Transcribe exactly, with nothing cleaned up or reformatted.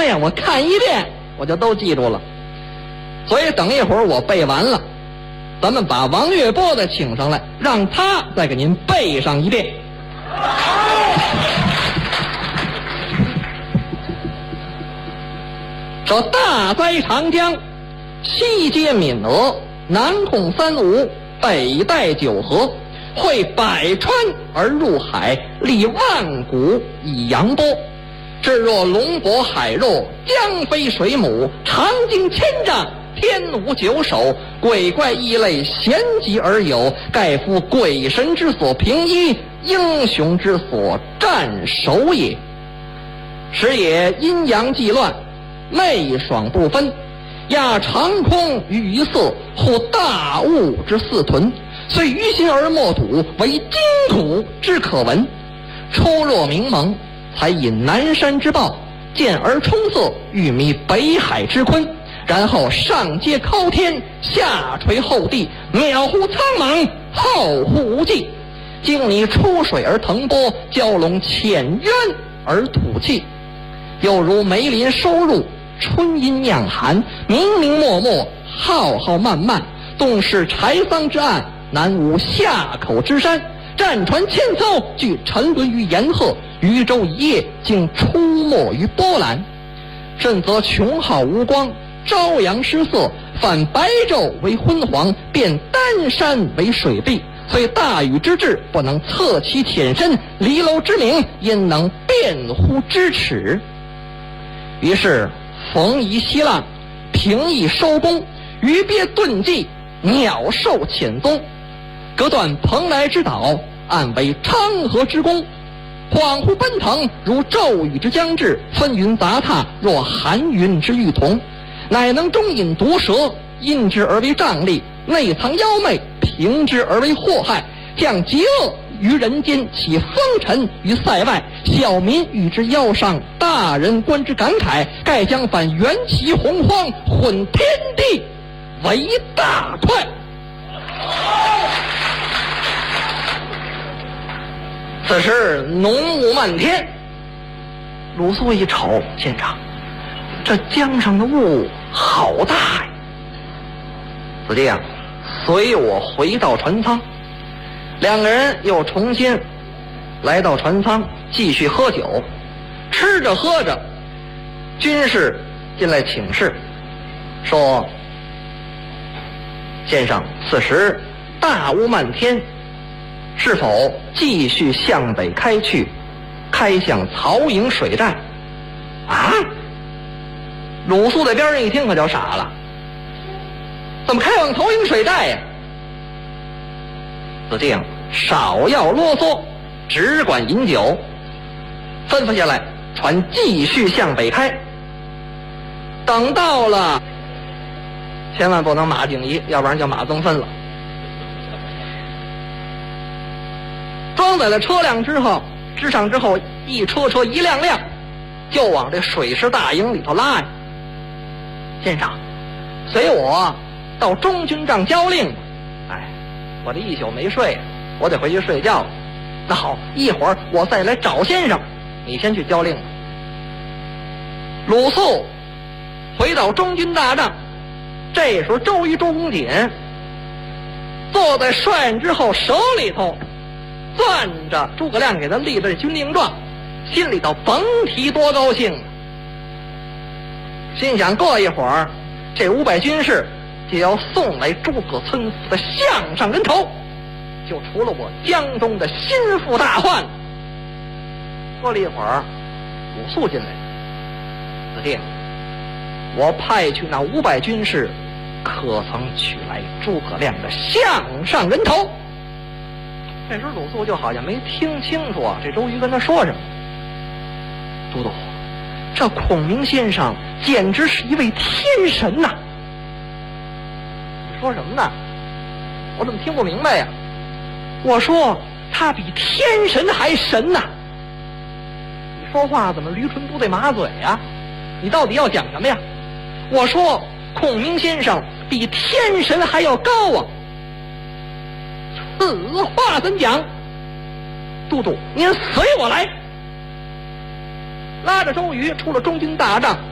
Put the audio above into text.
的呀，我看一遍我就都记住了。所以等一会儿我背完了，咱们把王月波的请上来，让他再给您背上一遍。说大哉长江，西接闽俄，南控三吴，北带九河，汇百川而入海，立万古以扬波。至若龙伯海肉，江飞水母，长经千丈，天无九首，鬼怪异类，咸集而有，盖夫鬼神之所平一，英雄之所战守也。时也阴阳既乱，媚爽不分，亚长空于鱼色，护大物之四屯，虽于心而莫睹，为金土之可闻。初若明蒙，才引南山之豹，见而冲色，欲迷北海之鲲，然后上接靠天，下垂厚地，渺乎苍茫，浩乎无际。经你出水而腾波，蛟龙潜渊而吐气，又如梅林收入，春阴酿寒，明明漠漠，浩浩漫漫，动是柴桑之岸，南无夏口之山。战船千艘，俱沉沦于盐河，渔舟一叶，竟出没于波澜。甚则穷浩无光，朝阳失色，反白昼为昏黄，变丹山为水碧。虽大禹之志，不能测其浅深，离楼之名，焉能辨乎咫尺？于是逢夷息浪，平易收工，鱼鳖遁迹，鸟兽潜踪。隔断蓬莱之岛，暗为昌河之功。恍惚奔腾，如骤雨之将至，纷云杂沓，若寒云之欲同。乃能中引毒蛇，因之而为瘴疠；内藏妖媚，平之而为祸害。降极恶于人间，起风尘于塞外。小民与之腰上，大人观之感慨。盖将反元气洪荒，混天地为大快。此时浓雾漫天，鲁肃一瞅，县长，这江上的雾好大呀！子弟啊，随我回到船舱。两个人又重新来到船舱，继续喝酒。吃着喝着，军士进来请示，说：先生，此时大雾漫天，是否继续向北开去，开向曹营水寨？啊！鲁肃在边上一听，可就傻了，怎么开往曹营水寨呀？子敬少要啰嗦，只管饮酒。吩咐下来，船继续向北开。等到了，千万不能马景仪，要不然就马增芬了。装载了车辆之后，之上之后，一车车一辆辆，就往这水师大营里头拉呀。县长，随我到中军帐交令。哎，我这一宿没睡，我得回去睡觉了。那好，一会儿我再来找先生，你先去交令。鲁肃回到中军大帐，这时候周瑜、周公瑾坐在帅案之后，手里头攥着诸葛亮给他立的这军令状，心里头甭提多高兴，心想过一会儿这五百军士就要送来诸葛村夫的项上人头，就除了我江东的心腹大患。过了一会儿，鲁肃进来，子弟，我派去那五百军士，可曾取来诸葛亮的项上人头？这时鲁肃就好像没听清楚啊，这周瑜跟他说什么。都督，这孔明先生简直是一位天神呐！你说什么呢？我怎么听不明白呀？我说他比天神还神呐！你说话怎么驴唇不对马嘴呀？你到底要讲什么呀？我说孔明先生比天神还要高啊！此话怎讲？都督，您随我来。拉着周瑜出了中军大帐，